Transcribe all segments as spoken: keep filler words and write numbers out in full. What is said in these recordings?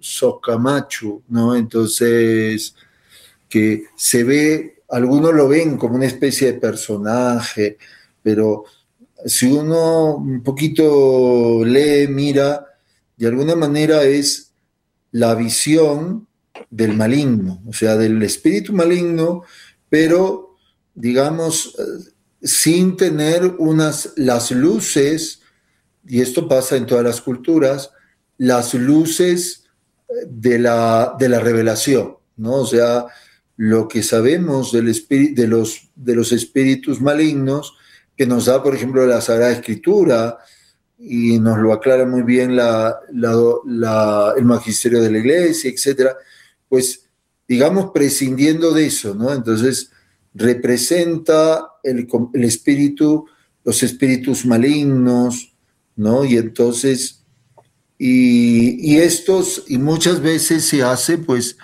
Socamachu, ¿no? Entonces, que se ve, algunos lo ven como una especie de personaje, pero si uno un poquito lee, mira, de alguna manera es la visión del maligno, o sea, del espíritu maligno, pero digamos, sin tener unas, las luces, y esto pasa en todas las culturas, las luces de la, de la revelación, ¿no? O sea, lo que sabemos del espíritu, de, los, de los espíritus malignos, que nos da, por ejemplo, la Sagrada Escritura, y nos lo aclara muy bien la, la, la, el magisterio de la Iglesia, etcétera, pues, digamos, prescindiendo de eso, ¿no? Entonces, representa el, el espíritu, los espíritus malignos, ¿no? Y entonces, y, y estos, y muchas veces se hace, pues,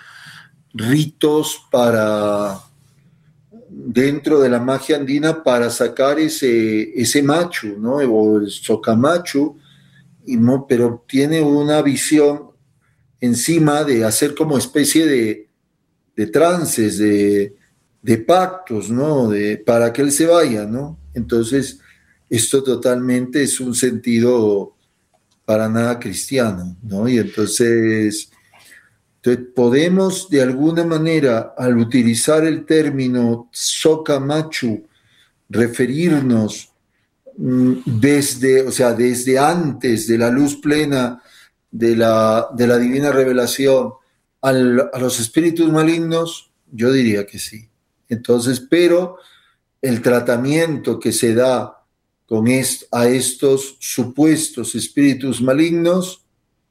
ritos para, dentro de la magia andina, para sacar ese, ese machu, ¿no? O el socamachu, y no, pero tiene una visión encima de hacer como especie de, de trances, de, de pactos, ¿no? De, para que él se vaya, ¿no? Entonces, esto totalmente es un sentido para nada cristiano, ¿no? Y entonces, entonces podemos de alguna manera, al utilizar el término Socamachu, referirnos mm, desde, o sea, desde antes de la luz plena de la, de la divina revelación al, a los espíritus malignos, yo diría que sí. Entonces, pero el tratamiento que se da con est, a estos supuestos espíritus malignos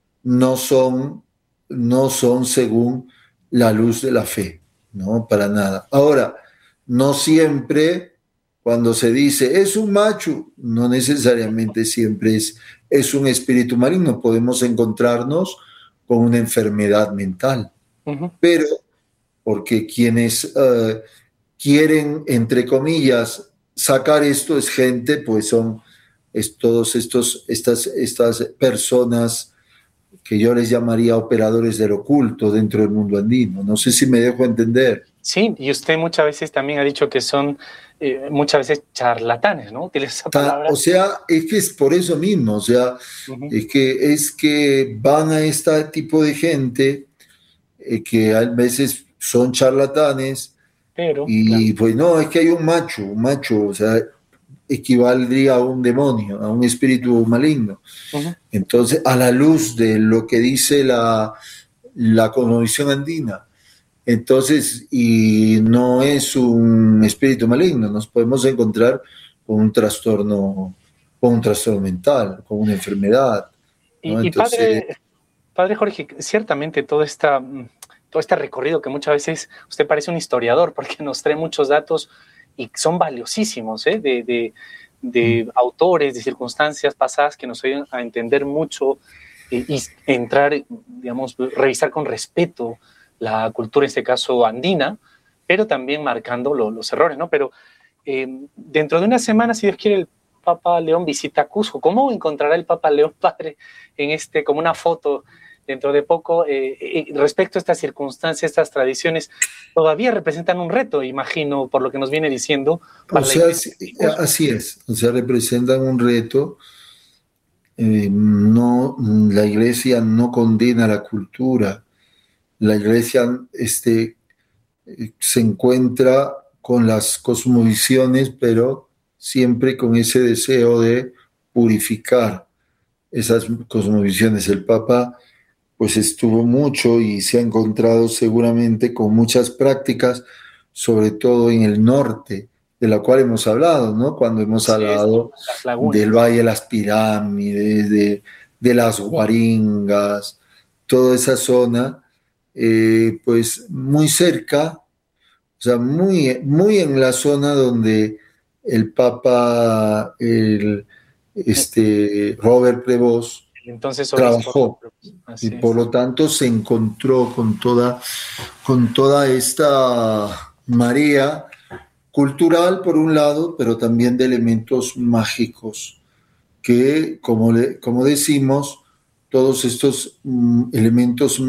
no son, no son según la luz de la fe, no, para nada. Ahora, no siempre cuando se dice es un macho, no necesariamente siempre es, es un espíritu maligno. Podemos encontrarnos con una enfermedad mental, uh-huh. Pero porque quienes uh, quieren, entre comillas, sacar esto es gente, pues son es todos estos, estas, estas personas que yo les llamaría operadores del oculto dentro del mundo andino. No sé si me dejo entender. Sí, y usted muchas veces también ha dicho que son eh, muchas veces charlatanes, ¿no? Utiliza esa palabra. O sea, es que es por eso mismo, o sea, uh-huh. es, que, es que van a este tipo de gente eh, que a veces son charlatanes, pero, y claro. Pues no, es que hay un macho, un macho, o sea, equivaldría a un demonio, a un espíritu maligno. Uh-huh. Entonces, a la luz de lo que dice la, la cosmovisión andina, entonces, y no es un espíritu maligno, nos podemos encontrar con un trastorno, con un trastorno mental, con una enfermedad, ¿no? Y, y Entonces, padre, padre Jorge, ciertamente todo, esta, todo este recorrido que muchas veces usted parece un historiador porque nos trae muchos datos y son valiosísimos, ¿eh? de, de, de mm. autores, de circunstancias pasadas que nos ayudan a entender mucho eh, y entrar, digamos, revisar con respeto la cultura, en este caso andina, pero también marcando lo, los errores, ¿no? Pero eh, dentro de una semana, si Dios quiere, el Papa León visita Cusco. ¿Cómo encontrará el Papa León, padre, en este, como una foto dentro de poco? Eh, eh, respecto a estas circunstancias, estas tradiciones, todavía representan un reto, imagino, por lo que nos viene diciendo. Para o sea, la así, así es, o sea, representan un reto. Eh, no, la Iglesia no condena la cultura. La Iglesia este, se encuentra con las cosmovisiones, pero siempre con ese deseo de purificar esas cosmovisiones. El Papa pues estuvo mucho y se ha encontrado seguramente con muchas prácticas, sobre todo en el norte, de la cual hemos hablado, ¿no? Cuando hemos sí, hablado del Valle de las Pirámides, de, de las Guaringas, toda esa zona, eh, pues muy cerca, o sea, muy, muy en la zona donde el Papa, el, este, Robert Prevost, entonces trabajó. Y por lo tanto se encontró con toda, con toda esta marea cultural, por un lado, pero también de elementos mágicos, que, como, le, como decimos, todos estos mm, elementos